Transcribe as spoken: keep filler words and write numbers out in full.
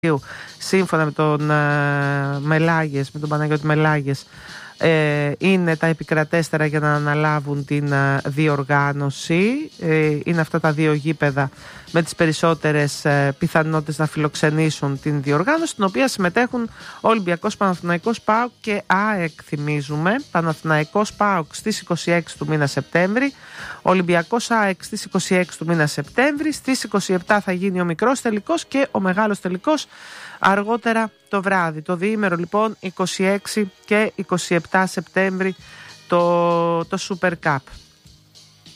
σύμφωνα με τον ε, Μελάγες, με τον Παναγιώτη Μελάγες, ε, είναι τα επικρατέστερα για να αναλάβουν την ε, διοργάνωση. Ε, είναι αυτά τα δύο γήπεδα με τις περισσότερες ε, πιθανότητες να φιλοξενήσουν την διοργάνωση, στην οποία συμμετέχουν Ολυμπιακός, Παναθηναϊκός, ΠΑΟΚ και ΑΕΚ, θυμίζουμε. Παναθηναϊκός, ΠΑΟΚ στις είκοσι έξι του μήνα Σεπτέμβρη, Ολυμπιακός, ΑΕΚ στις είκοσι έξι του μήνα Σεπτέμβρη, στις είκοσι επτά θα γίνει ο μικρός τελικός και ο μεγάλος τελικός αργότερα το βράδυ. Το διήμερο λοιπόν είκοσι έξι και είκοσι επτά Σεπτέμβρη το, το Super Cup.